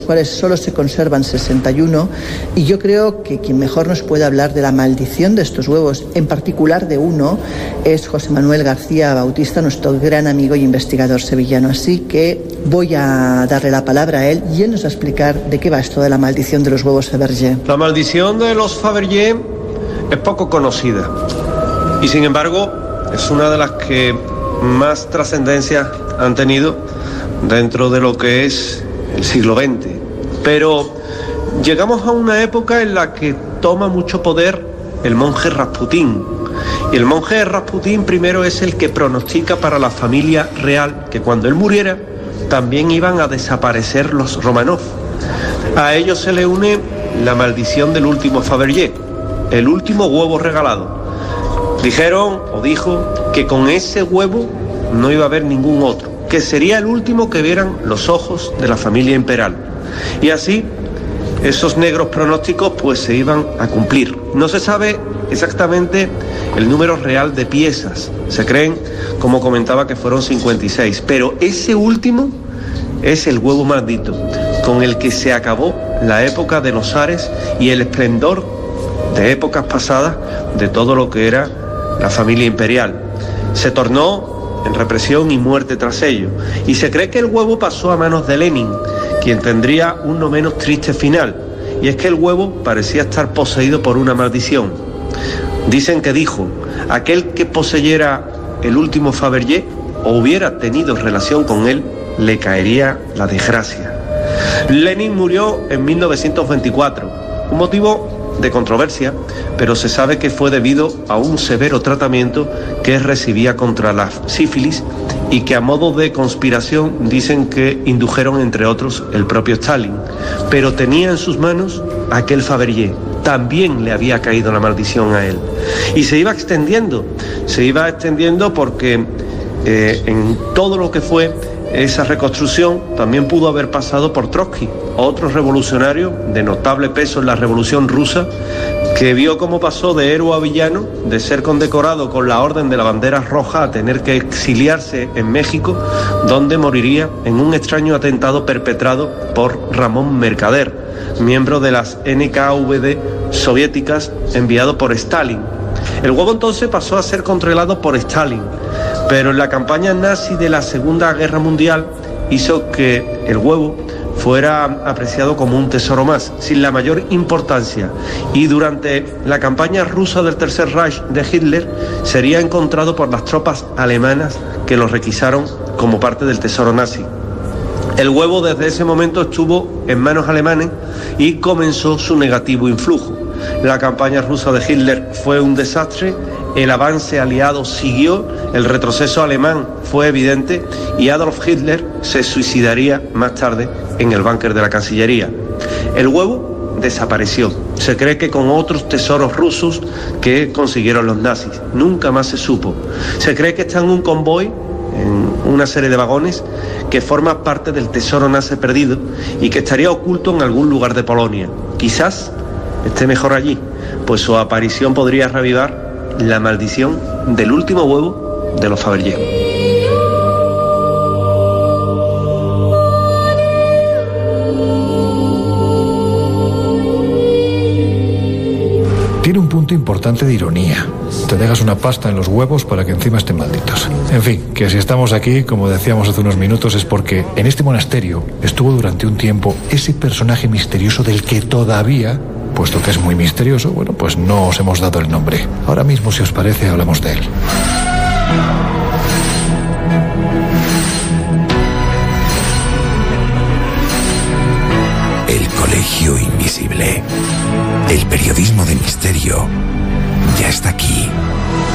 cuales solo se conservan 61, y yo creo que quien mejor nos puede hablar de la maldición de estos huevos, en particular de uno, es José Manuel García Bautista, nuestro gran amigo y investigador sevillano. Así que voy a darle la palabra a él y él nos va a explicar de qué va esto de la maldición de los huevos Fabergé. La maldición de los Fabergé es poco conocida y sin embargo es una de las que más trascendencia han tenido dentro de lo que es el siglo XX. Pero llegamos a una época en la que toma mucho poder el monje Rasputín. Y el monje Rasputín primero es el que pronostica para la familia real que cuando él muriera también iban a desaparecer los Romanov. A ello se le une la maldición del último Fabergé, el último huevo regalado. Dijo que con ese huevo no iba a haber ningún otro, que sería el último que vieran los ojos de la familia imperial. Y así, esos negros pronósticos pues se iban a cumplir. No se sabe exactamente el número real de piezas. Se creen, como comentaba, que fueron 56. Pero ese último es el huevo maldito, con el que se acabó la época de los zares y el esplendor de épocas pasadas de todo lo que era la familia imperial. Se tornó en represión y muerte tras ello. Y se cree que el huevo pasó a manos de Lenin, quien tendría un no menos triste final. Y es que el huevo parecía estar poseído por una maldición. Dicen que dijo: aquel que poseyera el último Fabergé o hubiera tenido relación con él, le caería la desgracia. Lenin murió en 1924, un motivo de controversia, pero se sabe que fue debido a un severo tratamiento que recibía contra la sífilis y que a modo de conspiración dicen que indujeron entre otros el propio Stalin, pero tenía en sus manos aquel Fabergé. También le había caído la maldición a él y se iba extendiendo porque en todo lo que fue esa reconstrucción también pudo haber pasado por Trotsky, otro revolucionario de notable peso en la Revolución Rusa, que vio cómo pasó de héroe a villano, de ser condecorado con la Orden de la Bandera Roja a tener que exiliarse en México, donde moriría en un extraño atentado perpetrado por Ramón Mercader, miembro de las NKVD soviéticas, enviado por Stalin. El huevo entonces pasó a ser controlado por Stalin, pero en la campaña nazi de la Segunda Guerra Mundial hizo que el huevo fuera apreciado como un tesoro más, sin la mayor importancia, y durante la campaña rusa del Tercer Reich de Hitler sería encontrado por las tropas alemanas que lo requisaron como parte del tesoro nazi. El huevo desde ese momento estuvo en manos alemanes y comenzó su negativo influjo. La campaña rusa de Hitler fue un desastre, el avance aliado siguió, el retroceso alemán fue evidente y Adolf Hitler se suicidaría más tarde en el búnker de la Cancillería. El huevo desapareció. Se cree que con otros tesoros rusos que consiguieron los nazis. Nunca más se supo. Se cree que está en un convoy, en una serie de vagones, que forma parte del tesoro nazi perdido y que estaría oculto en algún lugar de Polonia. Quizás esté mejor allí, pues su aparición podría reavivar la maldición del último huevo de los Fabergé. Tiene un punto importante de ironía. Te dejas una pasta en los huevos para que encima estén malditos. En fin, que si estamos aquí, como decíamos hace unos minutos, es porque en este monasterio estuvo durante un tiempo ese personaje misterioso del que todavía, puesto que es muy misterioso, bueno, pues no os hemos dado el nombre. Ahora mismo, si os parece, hablamos de él. El Colegio Invisible. El periodismo de misterio ya está aquí.